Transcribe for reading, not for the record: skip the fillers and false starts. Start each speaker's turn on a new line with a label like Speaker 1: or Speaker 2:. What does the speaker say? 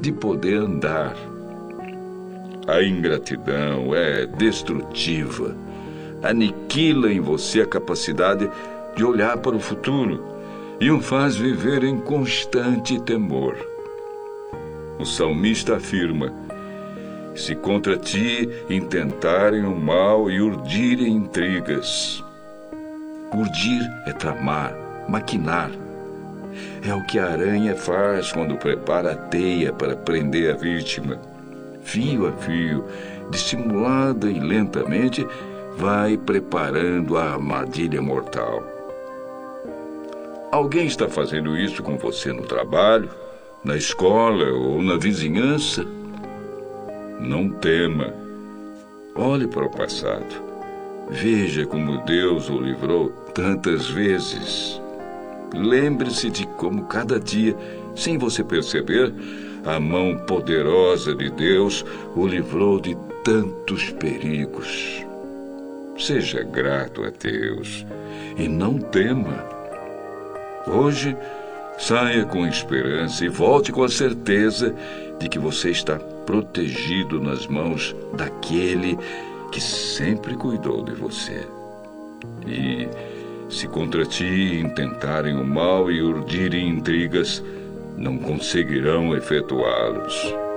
Speaker 1: de poder andar. A ingratidão é destrutiva. Aniquila em você a capacidade de olhar para o futuro e o faz viver em constante temor. O salmista afirma: se contra ti intentarem o mal e urdirem intrigas. Urdir é tramar, maquinar. É o que a aranha faz quando prepara a teia para prender a vítima. Fio a fio, dissimulada e lentamente, vai preparando a armadilha mortal. Alguém está fazendo isso com você no trabalho, na escola ou na vizinhança? Não tema. Olhe para o passado. Veja como Deus o livrou tantas vezes. Lembre-se de como cada dia, sem você perceber, a mão poderosa de Deus o livrou de tantos perigos. Seja grato a Deus e não tema. Hoje, saia com esperança e volte com a certeza de que você está protegido nas mãos daquele que sempre cuidou de você. E, se contra ti intentarem o mal e urdirem intrigas, não conseguirão efetuá-los.